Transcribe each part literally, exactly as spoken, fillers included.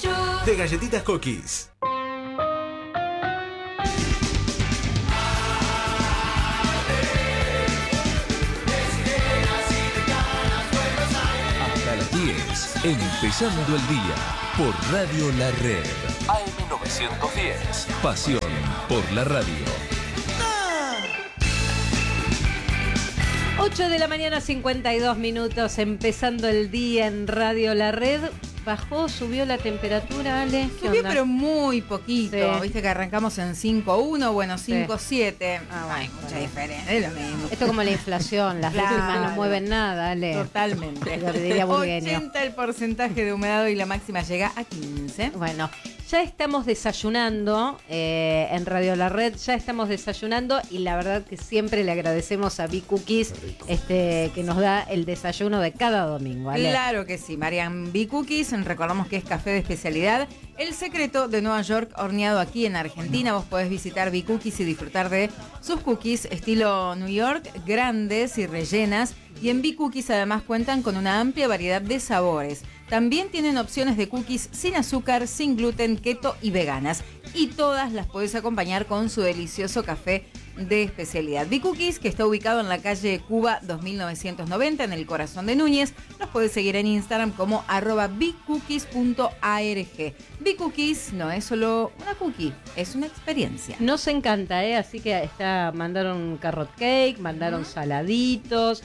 de Galletitas Cookies. Hasta las diez, empezando el día por Radio La Red. A M novecientos diez. Pasión por la radio. ocho de la mañana, cincuenta y dos minutos, empezando el día en Radio La Red. ¿Bajó, subió la temperatura, Ale? Subió, onda? Pero muy poquito. Sí. Viste que arrancamos en cinco uno, bueno, cinco siete. Sí. Ah, bueno, mucha diferencia, es lo mismo. Esto es como la inflación, las claro. décimas no mueven nada, Ale. Totalmente. ochenta el porcentaje de humedad y la máxima llega a quince. Bueno, ya estamos desayunando eh, en Radio La Red, ya estamos desayunando y la verdad que siempre le agradecemos a B-Cookies este, que nos da el desayuno de cada domingo, ¿vale? Claro que sí, Marian. B-Cookies, recordamos que es café de especialidad, el secreto de Nueva York horneado aquí en Argentina. Vos podés visitar B-Cookies y disfrutar de sus cookies estilo New York, grandes y rellenas. Y en B-Cookies además cuentan con una amplia variedad de sabores. También tienen opciones de cookies sin azúcar, sin gluten, keto y veganas. Y todas las podés acompañar con su delicioso café de especialidad. B-Cookies, que está ubicado en la calle Cuba dos mil novecientos noventa, en el corazón de Núñez. Los podés seguir en Instagram como arroba bcookies punto org. B-Cookies no es solo una cookie, es una experiencia. Nos encanta, ¿eh? Así que está, mandaron carrot cake, mandaron uh-huh. saladitos,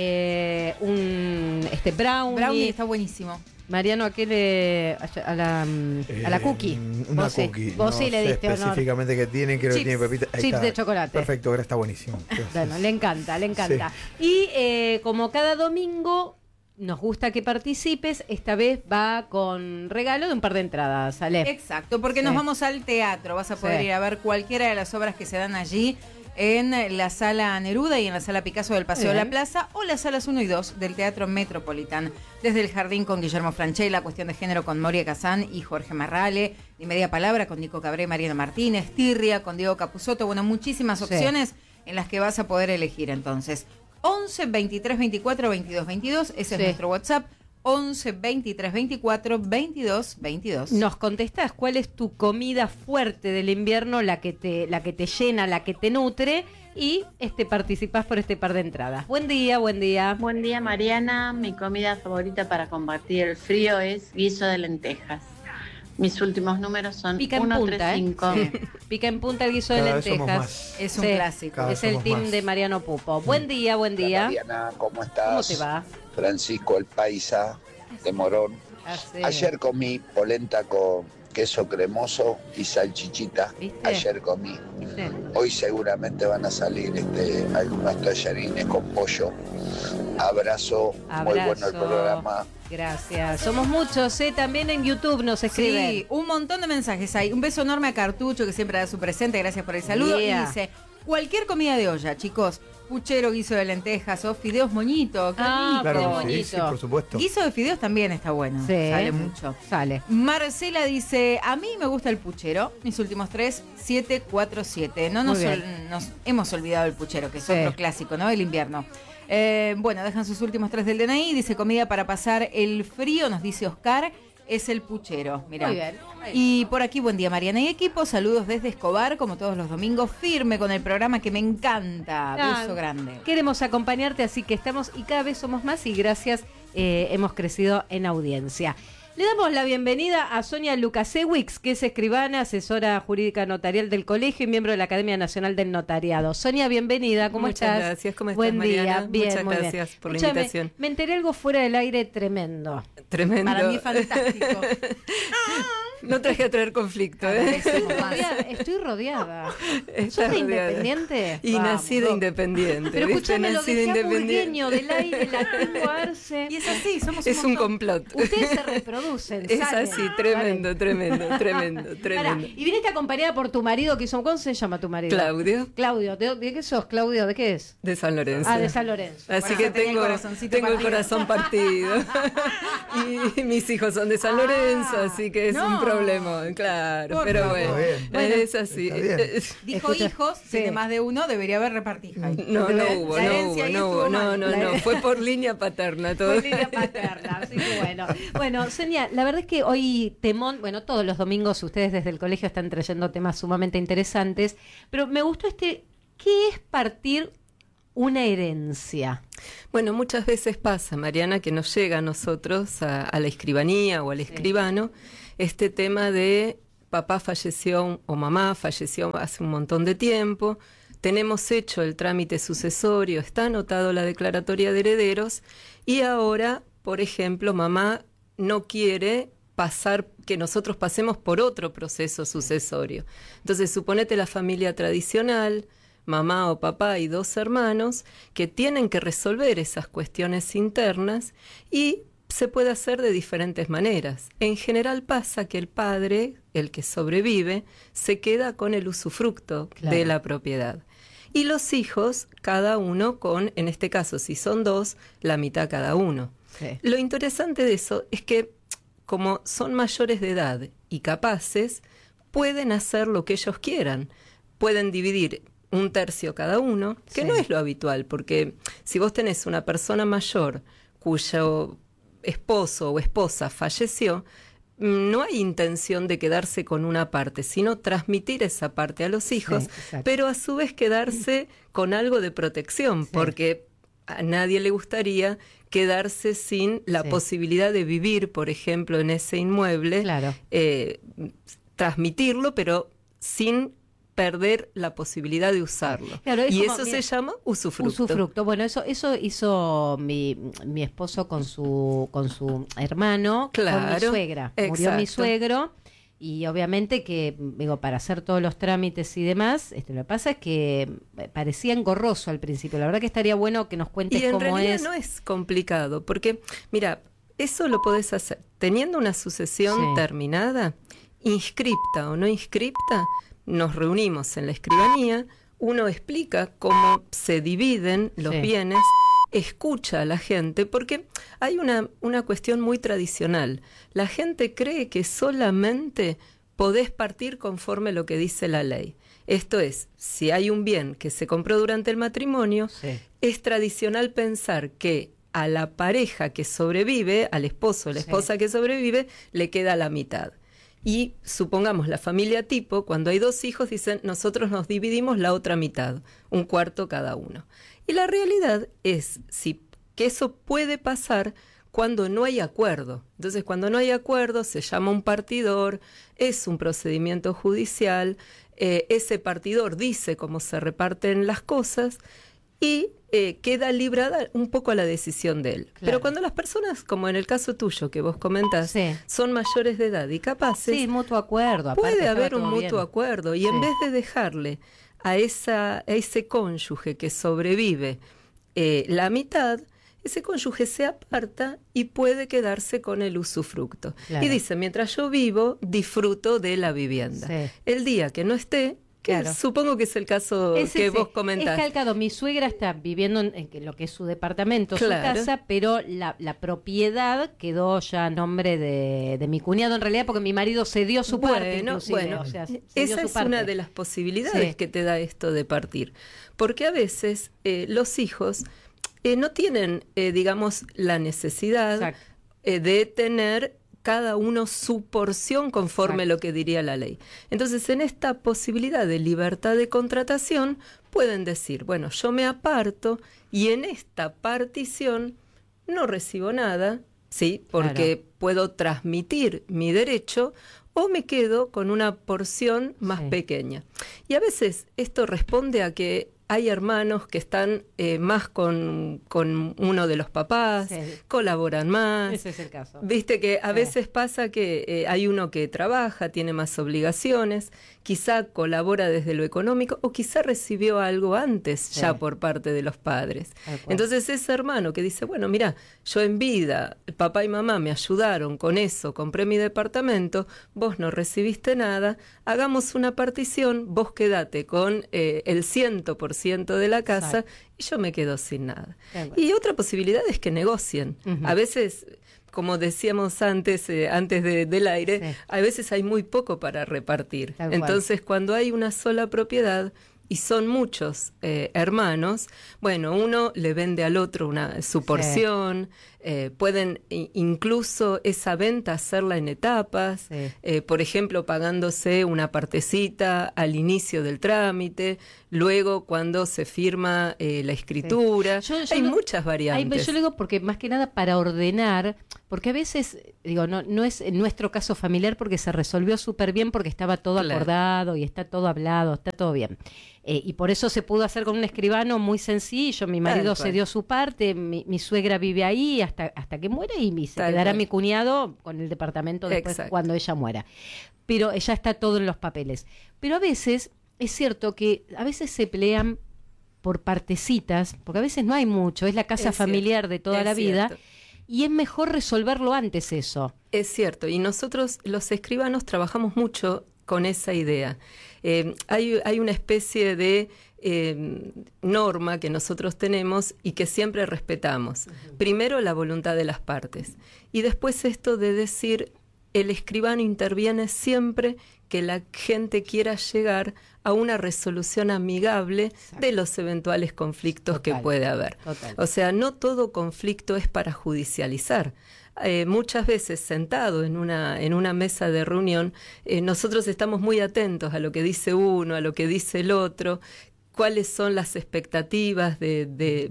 eh, un este brownie. Brownie está buenísimo. Mariano, ¿a qué le a la, eh, a la cookie? Una vos cookie. Sí. Vos no sí le diste honor. Específicamente que tiene, creo chips, que tiene pepita. Chips está, de chocolate. Perfecto, ahora está buenísimo. Bueno, le encanta, le encanta. Sí. Y eh, como cada domingo nos gusta que participes, esta vez va con regalo de un par de entradas, ¿sale? Exacto, porque sí. nos vamos al teatro. Vas a poder sí. ir a ver cualquiera de las obras que se dan allí en la Sala Neruda y en la Sala Picasso del Paseo Bien. de la Plaza, o las salas uno y dos del Teatro Metropolitan. Desde El Jardín con Guillermo Francella, Cuestión de Género con Moria Kazán y Jorge Marrale, y Media Palabra con Nico Cabré y Mariano Martínez, Tirria con Diego Capusotto. Bueno, muchísimas opciones sí. en las que vas a poder elegir entonces. once, veintitrés, veinticuatro, veintidós, veintidós, ese sí. es nuestro WhatsApp. once, veintitrés, veinticuatro, veintidós, veintidós. Nos contestás cuál es tu comida fuerte del invierno, la que te, la que te llena, la que te nutre, y este participás por este par de entradas. Buen día, buen día. Buen día, Mariana. Mi comida favorita para combatir el frío es guiso de lentejas. Mis últimos números son Pica en uno, punta, tres, cinco. ¿eh? Sí. Pica en punta el guiso Cada de lentejas. Es un sí. clásico. Cada es el team más. de Mariano Pupo. Buen día, buen día. Mariana, ¿cómo estás? ¿Cómo te va? Francisco el Paisa de Morón. Así. Ayer comí polenta con queso cremoso y salchichita. ¿Viste? Ayer comí. Sí. Hoy seguramente van a salir este, algunos tallarines con pollo. Abrazo. Abrazo. Muy bueno el programa. Gracias. Somos muchos, ¿eh? También en YouTube nos escriben. Sí, un montón de mensajes hay. Un beso enorme a Cartucho, que siempre da su presente. Gracias por el saludo. Yeah. Y dice, cualquier comida de olla, chicos. Puchero, guiso de lentejas o fideos moñito. Qué Ah, rico. claro, sí, sí, por supuesto. Guiso de fideos también está bueno. Sí. Sale mucho. Sale. Marcela dice, a mí me gusta el puchero. Mis últimos tres, siete, cuatro, siete. No nos, ol- nos hemos olvidado el puchero, que es Sí. otro clásico, ¿no? El invierno. Eh, bueno, dejan sus últimos tres del D N I. Dice, comida para pasar el frío, nos dice Oscar. Es el puchero, mirá. Muy bien. Y por aquí, buen día, Mariana y equipo. Saludos desde Escobar, como todos los domingos, firme con el programa que me encanta. Ah, Beso grande. Queremos acompañarte, así que estamos y cada vez somos más y gracias, eh, hemos crecido en audiencia. Le damos la bienvenida a Sonia Lukasiewicz, que es escribana, asesora jurídica notarial del colegio y miembro de la Academia Nacional del Notariado. Sonia, bienvenida, ¿cómo Muchas estás? Muchas gracias, ¿cómo estás, Buen Mariana? día, bien, Muchas muy bien. gracias por Escúchame, la invitación. Me enteré algo fuera del aire tremendo. Tremendo. Para mí es fantástico. No traje a traer conflicto, ¿eh? Estoy rodeada. Estoy rodeada. Estás ¿Sos de rodeada. Independiente? Y Vamos, nací de vos. independiente. Pero ¿viste? escúchame, lo Nací de dejé independiente. burgueño del aire, la tengo Arce. Y es así, somos Es un montón. complot. Ustedes se reproducen, Es salen. así, tremendo, tremendo, tremendo, Pará, tremendo. y viniste acompañada por tu marido, que son, ¿cómo se llama tu marido? Claudio, Claudio, ¿de, de qué sos, Claudio? ¿De qué es? de San Lorenzo. Ah, de San Lorenzo. Así Bueno, que tenía el tengo, corazoncito tengo el partido. corazón partido. Y mis hijos son de San Lorenzo, Ah, así que es no. un problema, claro. Por Pero favor. bueno, Bien. Bueno, es así. está bien. Dijo Escucha, hijos, sí. tiene más de uno, debería haber repartija. No, no hubo, La no herencia hubo, ahí no estuvo hubo, no, mal. no, La no, herencia. fue por línea paterna todo. Fue línea paterna, así que bueno. Bueno, Sonia, Sonia, la verdad es que hoy temón, bueno, todos los domingos ustedes desde el colegio están trayendo temas sumamente interesantes, pero me gustó este, ¿qué es partir una herencia? Bueno, muchas veces pasa, Mariana, que nos llega a nosotros, a, a la escribanía o al escribano, sí. este tema de papá falleció o mamá falleció hace un montón de tiempo, tenemos hecho el trámite sucesorio, está anotado la declaratoria de herederos y ahora, por ejemplo, mamá no quiere pasar, que nosotros pasemos por otro proceso sucesorio. Entonces, suponete la familia tradicional, mamá o papá y dos hermanos, que tienen que resolver esas cuestiones internas y se puede hacer de diferentes maneras. En general pasa que el padre, el que sobrevive, se queda con el usufructo claro. de la propiedad. Y los hijos, cada uno con, en este caso, si son dos, la mitad cada uno. Sí. Lo interesante de eso es que, como son mayores de edad y capaces, pueden hacer lo que ellos quieran. Pueden dividir un tercio cada uno, que sí. no es lo habitual, porque si vos tenés una persona mayor cuyo esposo o esposa falleció, no hay intención de quedarse con una parte, sino transmitir esa parte a los hijos, sí, pero a su vez quedarse con algo de protección, sí. porque a nadie le gustaría quedarse sin la sí. posibilidad de vivir, por ejemplo, en ese inmueble, claro. eh, transmitirlo, pero sin perder la posibilidad de usarlo. Claro, y como, eso mira, se llama usufructo. Usufructo. Bueno, eso eso hizo mi, mi esposo con su con su hermano, claro, con mi suegra. Exacto. Murió mi suegro y obviamente que, digo, para hacer todos los trámites y demás, este, lo que pasa es que parecía engorroso al principio. La verdad que estaría bueno que nos cuentes cómo es. Y en realidad es. no es complicado, porque, mira, eso lo podés hacer teniendo una sucesión sí. terminada, inscripta o no inscripta. Nos reunimos en la escribanía, uno explica cómo se dividen los sí. bienes, escucha a la gente, porque hay una, una cuestión muy tradicional. La gente cree que solamente podés partir conforme lo que dice la ley. Esto es, si hay un bien que se compró durante el matrimonio, sí. es tradicional pensar que a la pareja que sobrevive, al esposo o la esposa sí. que sobrevive, le queda la mitad. Y supongamos la familia tipo, cuando hay dos hijos, dicen nosotros nos dividimos la otra mitad, un cuarto cada uno. Y la realidad es si, que eso puede pasar cuando no hay acuerdo. Entonces, cuando no hay acuerdo, se llama un partidor, es un procedimiento judicial, eh, ese partidor dice cómo se reparten las cosas y eh, queda librada un poco a la decisión de él. Claro. Pero cuando las personas, como en el caso tuyo que vos comentás, sí. son mayores de edad y capaces, sí, mutuo acuerdo. Puede haber un mutuo bien. acuerdo y sí. en vez de dejarle a, esa, a ese cónyuge que sobrevive eh, la mitad, ese cónyuge se aparta y puede quedarse con el usufructo. Claro. Y dice, mientras yo vivo, disfruto de la vivienda. Sí. El día que no esté, claro. supongo que es el caso es que ese, vos comentás. Es calcado, mi suegra está viviendo en, en lo que es su departamento, claro. su casa, pero la, la propiedad quedó ya a nombre de, de mi cuñado en realidad, porque mi marido cedió su bueno, parte inclusive. Bueno, o sea, esa su es parte. una de las posibilidades sí. que te da esto de partir. Porque a veces eh, los hijos eh, no tienen, eh, digamos, la necesidad eh, de tener cada uno su porción conforme Exacto. lo que diría la ley. Entonces, en esta posibilidad de libertad de contratación, pueden decir, bueno, yo me aparto y en esta partición no recibo nada, ¿sí? Porque claro. puedo transmitir mi derecho o me quedo con una porción más sí. pequeña. Y a veces esto responde a que hay hermanos que están eh, más con, con uno de los papás, sí. colaboran más. Ese es el caso. Viste que a sí. veces pasa que eh, hay uno que trabaja, tiene más obligaciones, quizá colabora desde lo económico o quizá recibió algo antes sí. ya por parte de los padres. Entonces ese hermano que dice, bueno, mira, yo en vida, papá y mamá me ayudaron con eso, compré mi departamento, vos no recibiste nada, hagamos una partición, vos quedate con eh, el ciento por ciento de la casa Exacto. y yo me quedo sin nada. Bueno. Y otra posibilidad es que negocien. Uh-huh. A veces, como decíamos antes, eh, antes de, del aire, sí. a veces hay muy poco para repartir. Tal Entonces, cual. Cuando hay una sola propiedad y son muchos eh, hermanos, bueno, uno le vende al otro una, su porción, Eh, pueden incluso esa venta hacerla en etapas, sí. eh, por ejemplo, pagándose una partecita al inicio del trámite, luego cuando se firma eh, la escritura. Sí. Yo, yo hay lo, muchas variantes. Hay, yo lo digo porque más que nada para ordenar, porque a veces, digo, no, no es en nuestro caso familiar porque se resolvió súper bien porque estaba todo claro. acordado y está todo hablado, está todo bien. Eh, y por eso se pudo hacer con un escribano muy sencillo. Mi marido se dio su parte, mi, mi suegra vive ahí hasta, hasta que muera y se Tal quedará cual. mi cuñado con el departamento después Exacto. cuando ella muera. Pero ya está todo en los papeles. Pero a veces, es cierto que a veces se pelean por partecitas, porque a veces no hay mucho, es la casa es familiar cierto. de toda es la vida. Cierto. Y es mejor resolverlo antes eso. Es cierto, y nosotros los escribanos trabajamos mucho con esa idea. Eh, hay, hay una especie de eh, norma que nosotros tenemos y que siempre respetamos. Uh-huh. Primero, la voluntad de las partes. Y después esto de decir, el escribano interviene siempre que la gente quiera llegar a una resolución amigable Exacto. de los eventuales conflictos Total. que puede haber. Total. O sea, no todo conflicto es para judicializar. Eh, muchas veces sentado en una, en una mesa de reunión, eh, nosotros estamos muy atentos a lo que dice uno, a lo que dice el otro, cuáles son las expectativas de, de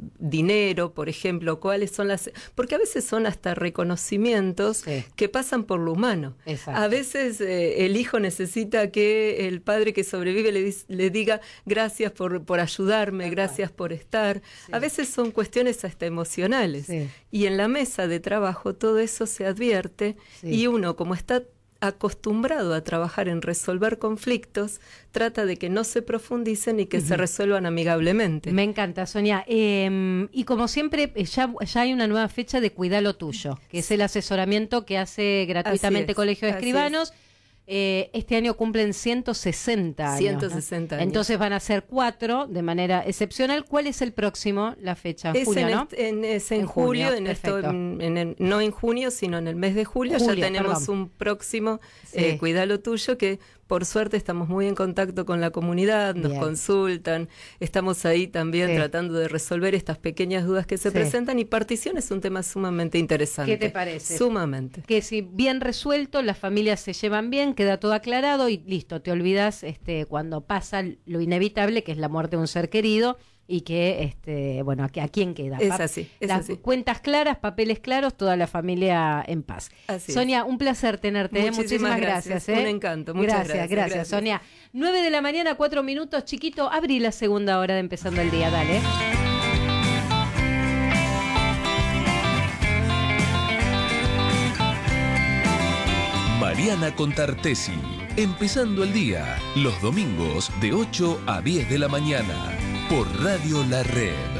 dinero, por ejemplo, cuáles son las... Porque a veces son hasta reconocimientos sí. que pasan por lo humano. Exacto. A veces eh, el hijo necesita que el padre que sobrevive le, le diga gracias por, por ayudarme, Exacto. gracias por estar. Sí. A veces son cuestiones hasta emocionales. Sí. Y en la mesa de trabajo todo eso se advierte sí. y uno, como está acostumbrado a trabajar en resolver conflictos, trata de que no se profundicen y que uh-huh. se resuelvan amigablemente. Me encanta, Sonia. Eh, y como siempre, ya, ya hay una nueva fecha de Cuidá lo Tuyo, que es el asesoramiento que hace gratuitamente Colegio de Escribanos. Eh, este año cumplen ciento sesenta años. ciento sesenta ¿no? años. Entonces van a ser cuatro de manera excepcional. ¿Cuál es el próximo? La fecha, es junio, en ¿no? Est- en, es en, en julio, julio en esto, en, en el, no en junio, sino en el mes de julio. julio ya tenemos perdón. un próximo sí. eh, Cuidá lo Tuyo, que por suerte estamos muy en contacto con la comunidad, nos Bien. consultan, estamos ahí también sí. tratando de resolver estas pequeñas dudas que se sí. presentan, y partición es un tema sumamente interesante. ¿Qué te parece? Sumamente. Que si bien resuelto, las familias se llevan bien, queda todo aclarado y listo, te olvidas este, cuando pasa lo inevitable, que es la muerte de un ser querido, y que, este, bueno, ¿a, a quién queda? Es así, es Las así. Cuentas claras, papeles claros, toda la familia en paz. Así Sonia, es. un placer tenerte. Muchísimas, Muchísimas gracias. gracias ¿eh? Un encanto. Muchas gracias, gracias, gracias, gracias, Sonia. nueve de la mañana, cuatro minutos, chiquito. Abrí la segunda hora de Empezando el Día, dale. Mariana Contartesi, Empezando el Día, los domingos de ocho a diez de la mañana, por Radio La Red.